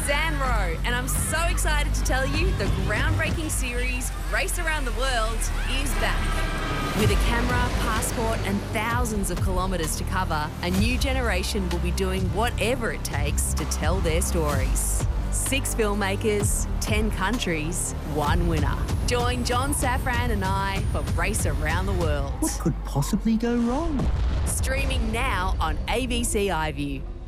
Zanro, and I'm so excited to tell you the groundbreaking series Race Around the World is back. With a camera, passport and thousands of kilometres to cover, a new generation will be doing whatever it takes to tell their stories. 6 filmmakers, 10 countries, 1 winner. Join John Safran and I for Race Around the World. What could possibly go wrong? Streaming now on ABC iView.